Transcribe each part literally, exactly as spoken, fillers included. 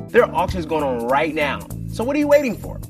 There are auctions going on right now. So what are you waiting for?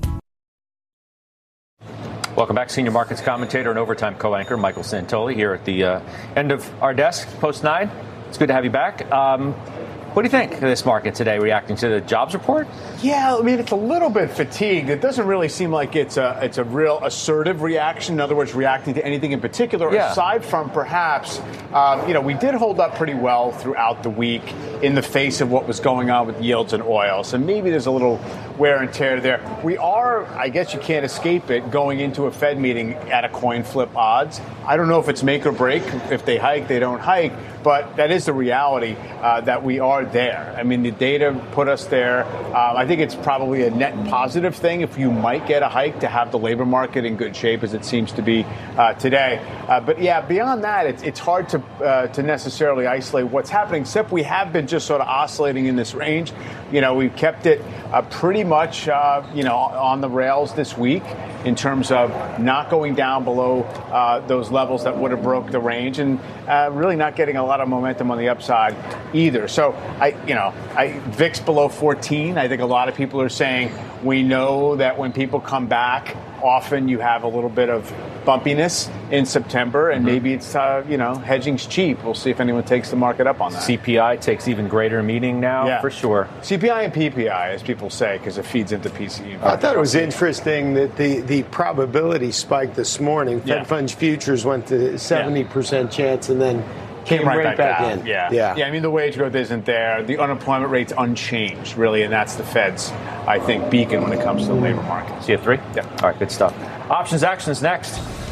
Welcome back. Senior markets commentator and overtime co-anchor Michael Santoli here at the uh, end of our desk, post nine. It's good to have you back. Um, What do you think of this market today, reacting to the jobs report? Yeah, I mean, it's a little bit fatigued. It doesn't really seem like it's a it's a real assertive reaction. In other words, reacting to anything in particular, yeah. aside from perhaps, um, you know, we did hold up pretty well throughout the week in the face of what was going on with yields and oil. So maybe there's a little wear and tear there. We are, I guess you can't escape it, going into a Fed meeting at a coin flip odds. I don't know if it's make or break. If they hike, they don't hike. But that is the reality uh, that we are there. I mean, the data put us there. Um, I think it's probably a net positive thing if you might get a hike to have the labor market in good shape as it seems to be uh, today. Uh, but yeah, beyond that, it's, it's hard to uh, to necessarily isolate what's happening, except we have been just sort of oscillating in this range. You know, we've kept it uh, pretty much, uh, you know, on the rails this week in terms of not going down below uh, those levels that would have broke the range and uh, really not getting a lot of momentum on the upside either. So, I, you know, I, V I X below fourteen, I think a lot of people are saying we know that when people come back, often you have a little bit of bumpiness in September, and mm-hmm. maybe it's, uh, you know, hedging's cheap. We'll see if anyone takes the market up on that. C P I takes even greater meaning now, yeah. for sure. C P I and P P I, as people say, because it feeds into P C E. I thought it was interesting that the, the probability spiked this morning. Fed yeah. funds futures went to seventy percent yeah. chance and then came, came right, right back, back in. Yeah. yeah. Yeah. I mean, the wage growth isn't there. The unemployment rate's unchanged, really, and that's the Fed's, I think, beacon when it comes to the labor market. C F three? Yeah. All right, good stuff. Options actions next.